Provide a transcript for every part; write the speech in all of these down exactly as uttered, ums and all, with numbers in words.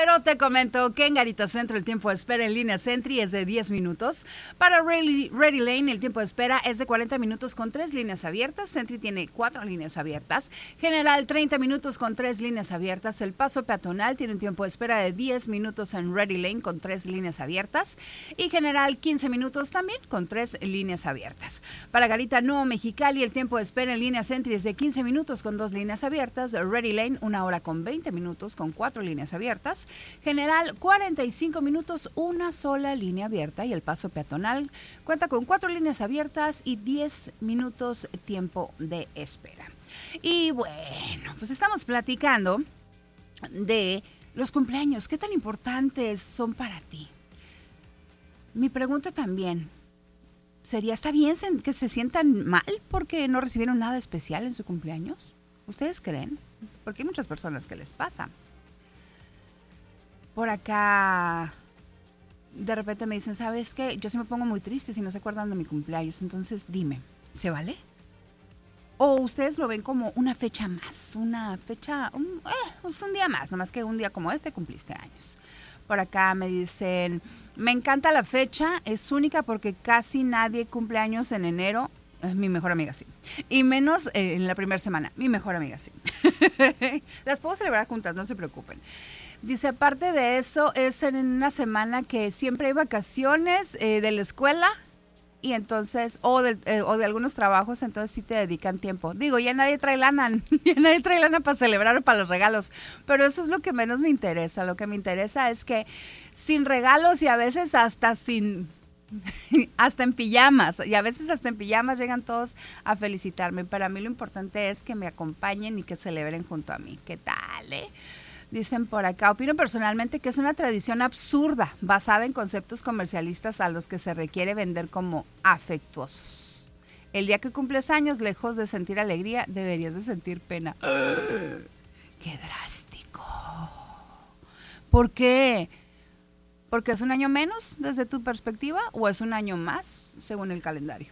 Pero te comento que en Garita Centro el tiempo de espera en línea Sentry es de diez minutos. Para Ready, Ready Lane el tiempo de espera es de cuarenta minutos con tres líneas abiertas. Sentry tiene cuatro líneas abiertas. General treinta minutos con tres líneas abiertas. El paso peatonal tiene un tiempo de espera de diez minutos en Ready Lane con tres líneas abiertas. Y General quince minutos también con tres líneas abiertas. Para Garita Nuevo Mexicali el tiempo de espera en línea Sentry es de quince minutos con dos líneas abiertas. Ready Lane una hora con veinte minutos con cuatro líneas abiertas. General, cuarenta y cinco minutos, una sola línea abierta y el paso peatonal cuenta con cuatro líneas abiertas y diez minutos tiempo de espera. Y bueno, pues estamos platicando de los cumpleaños. ¿Qué tan importantes son para ti? Mi pregunta también sería, ¿está bien que se sientan mal porque no recibieron nada especial en su cumpleaños? ¿Ustedes creen? Porque hay muchas personas que les pasa. Por acá, de repente me dicen, ¿sabes qué? Yo sí me pongo muy triste si no se acuerdan de mi cumpleaños. Entonces, dime, ¿se vale? ¿O ustedes lo ven como una fecha más? Una fecha, un, eh, pues un día más, nomás que un día como este cumpliste años. Por acá me dicen, me encanta la fecha, es única porque casi nadie cumple años en enero. Eh, mi mejor amiga sí. Y menos eh, en la primera semana. Mi mejor amiga sí. Las puedo celebrar juntas, no se preocupen. Dice, aparte de eso, es en una semana que siempre hay vacaciones eh, de la escuela y entonces, o de, eh, o de algunos trabajos, entonces sí te dedican tiempo. Digo, ya nadie trae lana, ya nadie trae lana para celebrar o para los regalos, pero eso es lo que menos me interesa. Lo que me interesa es que sin regalos y a veces hasta sin... hasta en pijamas, y a veces hasta en pijamas llegan todos a felicitarme. Para mí lo importante es que me acompañen y que celebren junto a mí. ¿Qué tal, eh? Dicen por acá, opino personalmente que es una tradición absurda, basada en conceptos comercialistas a los que se requiere vender como afectuosos. El día que cumples años, lejos de sentir alegría, deberías de sentir pena. ¡Qué drástico! ¿Por qué? ¿Porque es un año menos desde tu perspectiva o es un año más según el calendario?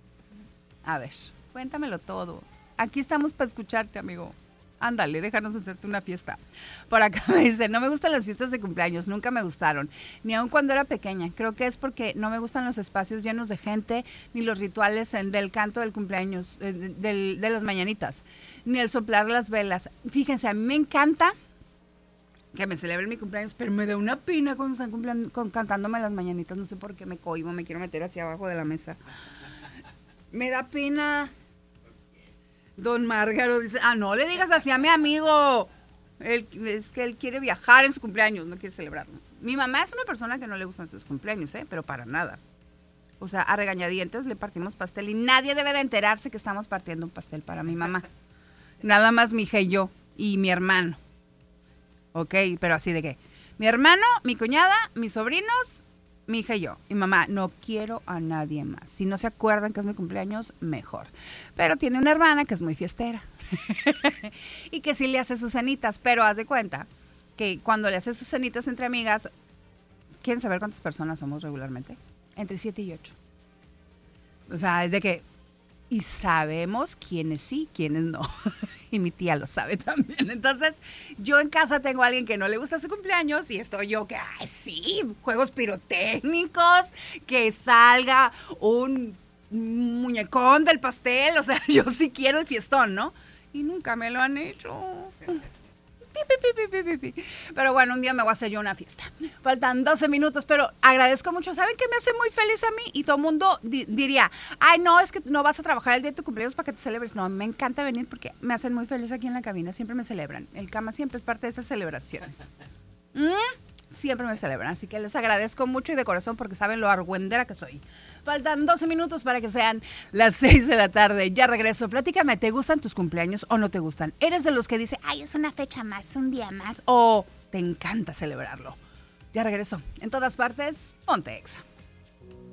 A ver, cuéntamelo todo. Aquí estamos para escucharte, amigo. Ándale, déjanos hacerte una fiesta. Por acá me dice, no me gustan las fiestas de cumpleaños, nunca me gustaron, ni aun cuando era pequeña. Creo que es porque no me gustan los espacios llenos de gente, ni los rituales en, del canto del cumpleaños, eh, de, de las mañanitas, ni el soplar las velas. Fíjense, a mí me encanta que me celebren mi cumpleaños, pero me da una pena cuando están cumpleaños, con, cantándome las mañanitas. No sé por qué me cohibo, me quiero meter hacia abajo de la mesa. Me da pena. Don Márgaro dice, ah, no le digas así a mi amigo. Él, es que él quiere viajar en su cumpleaños, no quiere celebrarlo. Mi mamá es una persona que no le gustan sus cumpleaños, ¿eh? Pero para nada. O sea, a regañadientes le partimos pastel y nadie debe de enterarse que estamos partiendo un pastel para mi mamá. Nada más mi hija y yo y mi hermano. Ok, pero así de que mi hermano, mi cuñada, mis sobrinos, mi hija y yo. Y mamá, no quiero a nadie más. Si no se acuerdan que es mi cumpleaños, mejor. Pero tiene una hermana que es muy fiestera. Y que sí le hace sus cenitas. Pero haz de cuenta que cuando le hace sus cenitas entre amigas, ¿quieren saber cuántas personas somos regularmente? Entre siete y ocho. O sea, es de que... Y sabemos quiénes sí, quiénes no. Y mi tía lo sabe también. Entonces, yo en casa tengo a alguien que no le gusta su cumpleaños y estoy yo que, ay, sí, juegos pirotécnicos, que salga un muñecón del pastel. O sea, yo sí quiero el fiestón, ¿no? Y nunca me lo han hecho. Pero bueno, un día me voy a hacer yo una fiesta. Faltan doce minutos, pero agradezco mucho. ¿Saben qué me hace muy feliz a mí? Y todo el mundo di- diría, ay, no, es que no vas a trabajar el día de tu cumpleaños para que te celebres. No, me encanta venir porque me hacen muy feliz aquí en la cabina. Siempre me celebran. El cama siempre es parte de esas celebraciones. ¿Mm? Siempre me celebran, así que les agradezco mucho y de corazón porque saben lo argüendera que soy. Faltan doce minutos para que sean las seis de la tarde. Ya regreso. Platícame, ¿te gustan tus cumpleaños o no te gustan? ¿Eres de los que dice, ay, es una fecha más, un día más? ¿O te encanta celebrarlo? Ya regreso. En todas partes, ponte Exa.